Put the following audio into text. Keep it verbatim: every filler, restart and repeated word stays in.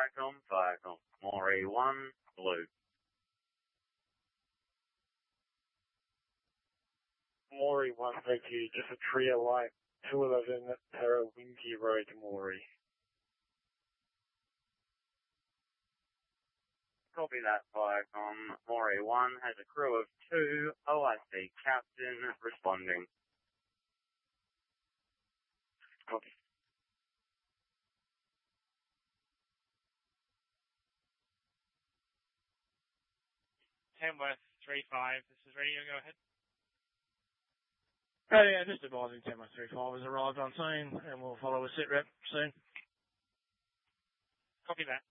Viacom, Viacom, Maury one, blue. Maury one, thank you. Just a Tria Light, two eleven Para Windy Road, Maury. Copy that, Viacom. Maury one has a crew of two, O I C captain responding. Copy. Tamworth three five, this is radio, go ahead. Oh yeah, just advising Tamworth three five has arrived on scene and we'll follow a sit rep soon. Copy that.